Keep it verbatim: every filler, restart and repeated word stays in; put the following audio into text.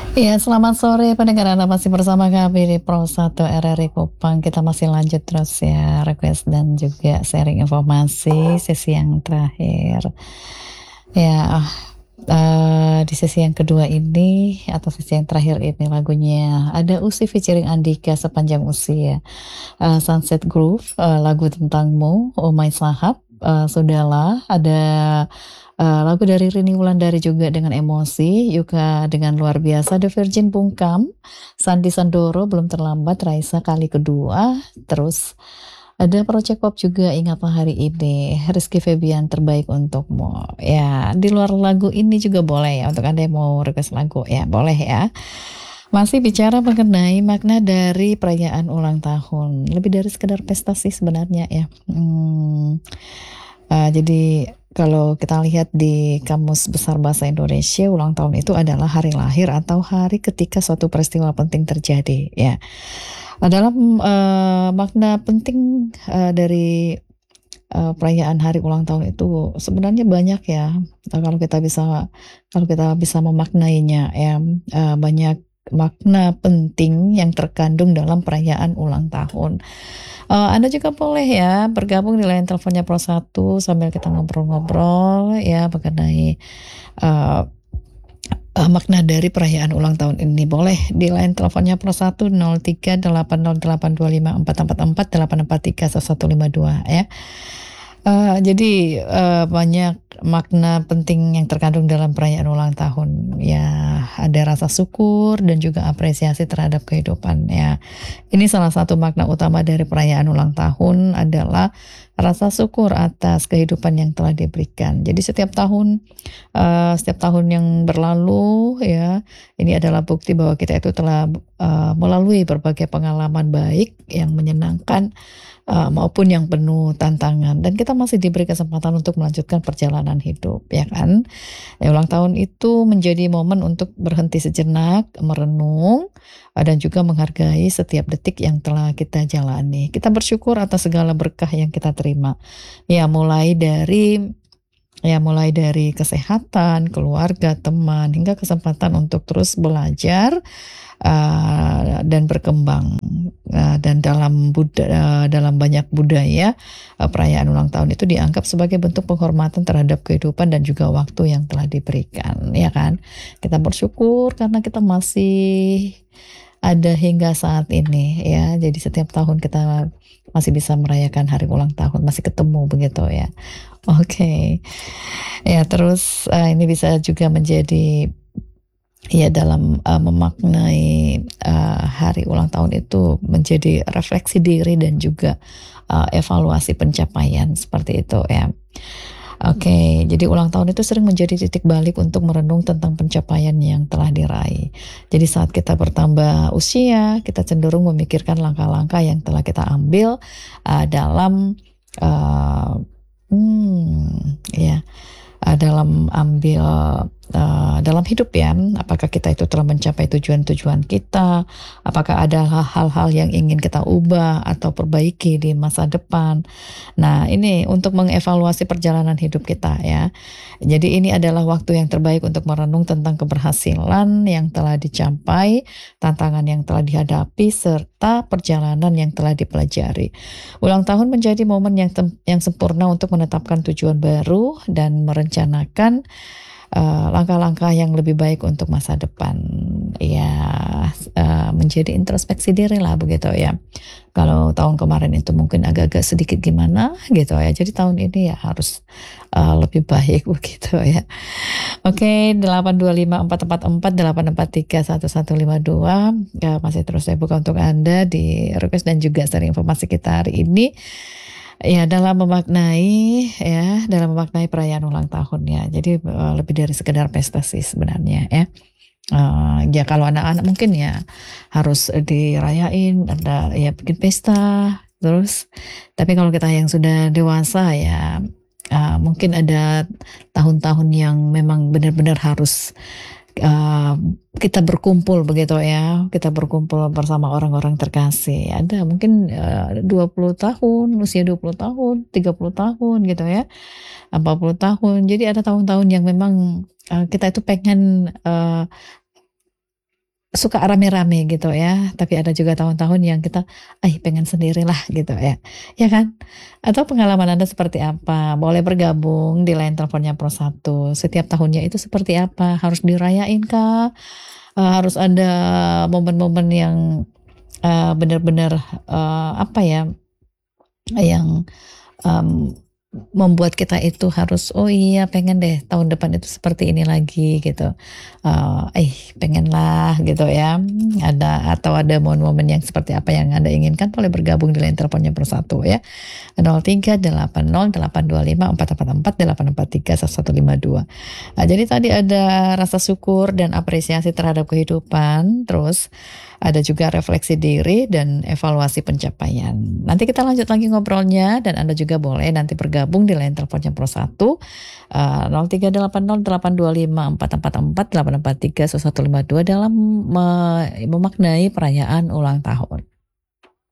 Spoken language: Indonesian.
Iya, selamat sore pendengar, Anda masih bersama kami di Pro satu R R I Kupang. Kita masih lanjut terus ya, request dan juga sharing informasi sesi yang terakhir. Ya, eee, di sesi yang kedua ini atau sesi yang terakhir ini lagunya ada Usi featuring Andika, Sepanjang Usia. Eee, Sunset Groove, eee, lagu tentangmu, Oh My Sahab, eee, Sudahlah, ada, eee, lagu dari Rini Wulandari juga dengan Emosi, Yuka dengan Luar Biasa, The Virgin Bungkam, Sandy Sandoro, Belum Terlambat, Raisa Kali Kedua, terus ada Project Pop juga, Ingatlah Hari Ini, Rizky Febian, Terbaik Untukmu. Ya, di luar lagu ini juga boleh ya, untuk Anda yang mau request lagu ya, boleh ya. Masih bicara mengenai makna dari perayaan ulang tahun, lebih dari sekedar pesta sih sebenarnya ya. Mmm, eee, jadi kalau kita lihat di Kamus Besar Bahasa Indonesia, ulang tahun itu adalah hari lahir atau hari ketika suatu peristiwa penting terjadi, ya. Dalam, eee, makna penting, eee, dari, eee, perayaan hari ulang tahun itu sebenarnya banyak ya, eee, kalau kita bisa kalau kita bisa memaknainya ya, eee, banyak makna penting yang terkandung dalam perayaan ulang tahun. Eee, Anda juga boleh ya bergabung di line teleponnya Pro satu sambil kita ngobrol-ngobrol ya mengenai, eee eee, makna dari perayaan ulang tahun ini. Boleh di line teleponnya Pro satu nol tiga delapan nol delapan dua lima empat empat empat delapan empat tiga satu satu lima dua ya. Eee, jadi, eee, banyak makna penting yang terkandung dalam perayaan ulang tahun. Ya, ada rasa syukur dan juga apresiasi terhadap kehidupan ya. Ini salah satu makna utama dari perayaan ulang tahun adalah rasa syukur atas kehidupan yang telah diberikan. Jadi setiap tahun, eee, setiap tahun yang berlalu ya, ini adalah bukti bahwa kita itu telah, eee, melalui berbagai pengalaman baik yang menyenangkan, eee, maupun yang penuh tantangan dan kita masih diberi kesempatan untuk melanjutkan perjalanan hidup, ya kan. Ya, ulang tahun itu menjadi momen untuk berhenti sejenak, merenung, eee, dan juga menghargai setiap detik yang telah kita jalani. Kita bersyukur atas segala berkah yang kita terima. Ya, mulai dari ya mulai dari kesehatan, keluarga, teman, hingga kesempatan untuk terus belajar, eee, dan berkembang. Eee, dan dalam buda eee, dalam banyak budaya, eee, perayaan ulang tahun itu dianggap sebagai bentuk penghormatan terhadap kehidupan dan juga waktu yang telah diberikan, ya kan. Kita bersyukur karena kita masih ada hingga saat ini ya. Jadi setiap tahun kita masih bisa merayakan hari ulang tahun, masih ketemu begitu ya. Oke. Ya terus, eee, ini bisa juga menjadi ya dalam, eee, memaknai, eee, hari ulang tahun itu menjadi refleksi diri dan juga, eee, evaluasi pencapaian, seperti itu ya. Oke, jadi ulang tahun itu sering menjadi titik balik untuk merenung tentang pencapaian yang telah diraih. Jadi saat kita bertambah usia, kita cenderung memikirkan langkah-langkah yang telah kita ambil, eee, dalam, eee, mmm, ya, eee, dalam ambil, eee, dalam hidup ya, apakah kita itu telah mencapai tujuan-tujuan kita, apakah ada ha hal-hal yang ingin kita ubah atau perbaiki di masa depan. Nah, ini untuk mengevaluasi perjalanan hidup kita ya. Jadi ini adalah waktu yang terbaik untuk merenung tentang keberhasilan yang telah dicapai, tantangan yang telah dihadapi, serta perjalanan yang telah dipelajari. Ulang tahun menjadi momen yang tem yang sempurna untuk menetapkan tujuan baru dan merencanakan, eee, langkah-langkah yang lebih baik untuk masa depan. Ya, eee, menjadi introspeksi dirilah begitu ya. Kalau tahun kemarin itu mungkin agak-agak sedikit gimana gitu ya, jadi tahun ini ya harus, eee, lebih baik begitu ya. Oke, delapan dua lima empat empat empat delapan empat tiga satu satu lima dua, ya masih terus saya buka untuk Anda di request dan juga sharing informasi kita hari ini. Ya dalam memaknai ya, dalam memaknai perayaan ulang tahun ya. Jadi, eee, lebih dari sekedar pesta sih sebenarnya ya. Eee, ya kalau anak-anak mungkin ya harus dirayain, ada ya bikin pesta, terus tapi kalau kita yang sudah dewasa ya, eee, mungkin ada tahun-tahun yang memang benar-benar harus, eee, kita berkumpul begitu ya, kita berkumpul bersama orang-orang terkasih. Ada mungkin, eee, dua puluh tahun, usia dua puluh tahun, tiga puluh tahun gitu ya, empat puluh tahun. Jadi ada tahun-tahun yang memang, eee, kita itu pengen, eee Suka rame-rame gitu ya, tapi ada juga tahun-tahun yang kita, "Aih pengen sendirilah," gitu ya, ya kan? Atau pengalaman Anda seperti apa? Boleh bergabung di line teleponnya Pro satu, setiap tahunnya itu seperti apa? Harus dirayain kah? Eee, harus ada momen-momen yang, eee, bener-bener, eee, apa ya, yang, mmm, membuat kita itu harus, "Oh iya pengen deh tahun depan itu seperti ini lagi," gitu. Eee, "Ih pengenlah," gitu ya, ada atau ada momen-momen yang seperti apa yang Anda inginkan, boleh bergabung di line teleponnya Pro satu ya, nol tiga delapan nol delapan dua lima empat empat empat delapan empat tiga satu satu lima dua. Nah, jadi tadi ada rasa syukur dan apresiasi terhadap kehidupan, terus ada juga refleksi diri dan evaluasi pencapaian. Nanti kita lanjut lagi ngobrolnya dan Anda juga boleh nanti bergabung di line teleponnya Pro satu, eee, nol tiga delapan nol delapan dua lima empat empat empat delapan empat tiga satu satu lima dua dalam me memaknai perayaan ulang tahun.